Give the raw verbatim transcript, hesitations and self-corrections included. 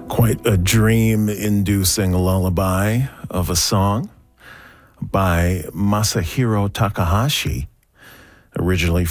Quite a dream-inducing lullaby of a song by Masahiro Takahashi, originally